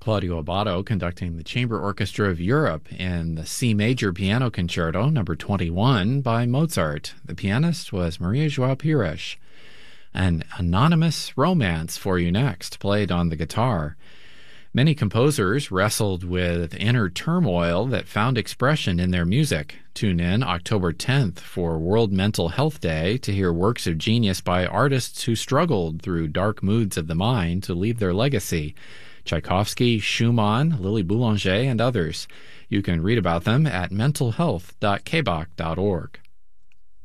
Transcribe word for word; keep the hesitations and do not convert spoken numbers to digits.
Claudio Abbado conducting the Chamber Orchestra of Europe in the C Major Piano Concerto number twenty-one by Mozart. The pianist was Maria João Pires. An anonymous romance for you next, played on the guitar. Many composers wrestled with inner turmoil that found expression in their music. Tune in October tenth for World Mental Health Day to hear works of genius by artists who struggled through dark moods of the mind to leave their legacy. Tchaikovsky, Schumann, Lily Boulanger, and others. You can read about them at mental health dot k b o c dot org.